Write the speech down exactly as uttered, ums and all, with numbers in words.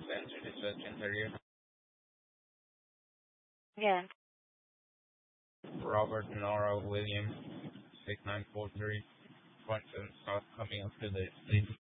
answer this question earlier. Again. Robert Nora Williams, six nine four three. Question start coming up to the list.